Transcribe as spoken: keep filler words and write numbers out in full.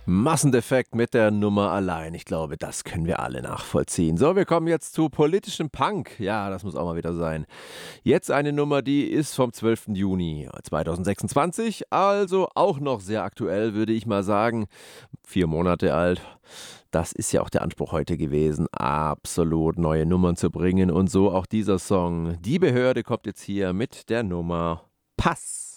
Massendefekt mit der Nummer allein. Ich glaube, das können wir alle nachvollziehen. So, wir kommen jetzt zu politischem Punk. Ja, das muss auch mal wieder sein. Jetzt eine Nummer, die ist vom zwölften Juni zweitausendsechsundzwanzig, also auch noch sehr aktuell, würde ich mal sagen. Vier Monate alt. Das ist ja auch der Anspruch heute gewesen, absolut neue Nummern zu bringen. Und so auch dieser Song. Die Behörde kommt jetzt hier mit der Nummer Pass.